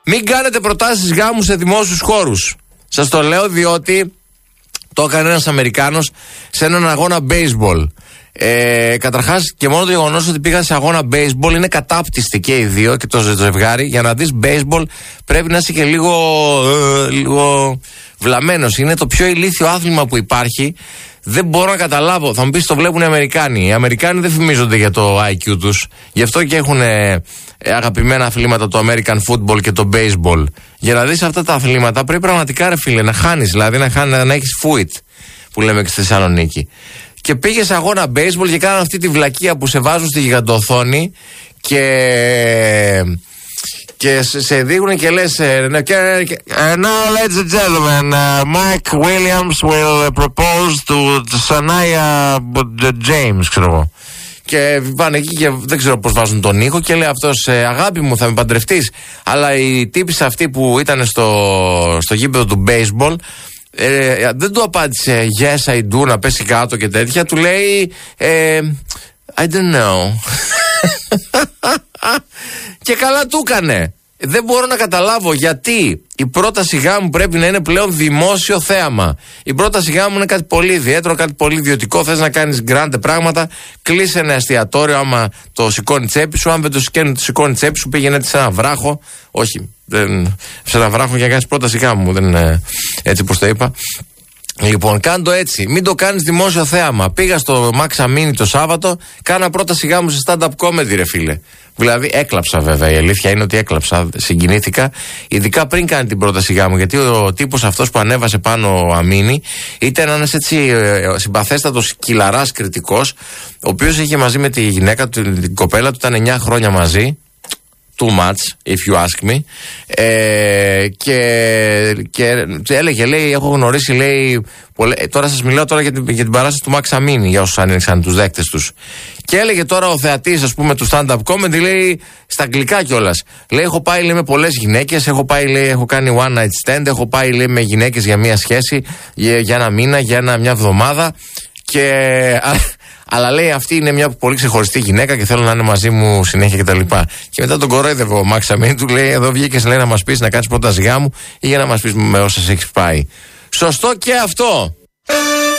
Μην κάνετε προτάσεις γάμου σε δημόσιους χώρους. Σας το λέω διότι το έκανε ένας Αμερικάνος σε έναν αγώνα baseball. Καταρχάς και μόνο το γεγονός ότι πήγαν σε αγώνα baseball είναι κατάπτυστη και οι δύο και το ζευγάρι. Για να δεις baseball πρέπει να είσαι και λίγο βλαμμένος. Είναι το πιο ηλίθιο άθλημα που υπάρχει. Δεν μπορώ να καταλάβω. Θα μου πεις το βλέπουν οι Αμερικάνοι. Οι Αμερικάνοι δεν φημίζονται για το IQ τους. Γι' αυτό και έχουν αγαπημένα αθλήματα το American football και το baseball. Για να δεις αυτά τα αθλήματα πρέπει πραγματικά ρε φίλε να χάνεις. Δηλαδή να έχεις φούιτ που λέμε και στη Θεσσαλονίκη. Και πήγε σε αγώνα baseball και κάναν αυτή τη βλακεία που σε βάζουν στη γιγαντοθόνη και σε δείχνουν και λες now ladies and gentlemen, Mike Williams will propose to Sanaya James, ξέρω εγώ. Και πάνε εκεί και δεν ξέρω πώς βάζουν τον ήχο και λέει αυτός αγάπη μου θα με παντρευτείς. Αλλά η τύπισσα αυτή που ήταν στο γήπεδο του baseball δεν του απάντησε yes I do να πέσει κάτω και τέτοια. Του λέει I don't know. Και καλά του έκανε. Δεν μπορώ να καταλάβω γιατί η πρόταση γάμου πρέπει να είναι πλέον δημόσιο θέαμα. Η πρόταση γάμου είναι κάτι πολύ ιδιαίτερο, κάτι πολύ ιδιωτικό. Θες να κάνεις γκράντε πράγματα, κλείσε ένα εστιατόριο άμα το σηκώνει τσέπη σου. Αν δεν το σηκώνει τσέπη σου, πήγαινε σε ένα βράχο. Όχι, σε ένα βράχο για να κάνεις πρόταση γάμου. Δεν είναι έτσι πως το είπα. Λοιπόν, κάνε το έτσι. Μην το κάνεις δημόσιο θέαμα. Πήγα στο Max Amini το Σάββατο, κάνα πρόταση γάμου σε stand-up comedy, ρε φίλε. Δηλαδή, έκλαψα βέβαια. Η αλήθεια είναι ότι έκλαψα. Συγκινήθηκα. Ειδικά πριν κάνει την πρόταση γάμου. Γιατί ο τύπος αυτός που ανέβασε πάνω ο Αμίνη ήταν ένας έτσι συμπαθέστατος κυλαράς κριτικός, ο οποίος είχε μαζί με τη γυναίκα του, την κοπέλα του, ήταν 9 χρόνια μαζί. Too much, if you ask me. Και έλεγε, λέει, έχω γνωρίσει, λέει, τώρα σας μιλάω τώρα για την παράσταση του Max Amini, για όσους άνοιξαν τους δέκτες τους. Και έλεγε τώρα ο θεατής, ας πούμε, του stand-up comedy, λέει, στα αγγλικά κιόλας. Λέει, έχω πάει, λέει, με πολλές γυναίκες, έχω πάει, λέει, έχω κάνει one night stand, έχω πάει, λέει, με γυναίκες για μία σχέση, για ένα μήνα, για μια εβδομάδα. Αλλά λέει αυτή είναι μια πολύ ξεχωριστή γυναίκα και θέλω να είναι μαζί μου συνέχεια κτλ. Και μετά τον κορόιδευε ο Max Amini, του λέει: εδώ βγήκες, λέει, να μας πεις να κάνεις πρόταση γάμου ή για να μας πεις με όσα έχεις πάει. Σωστό και αυτό.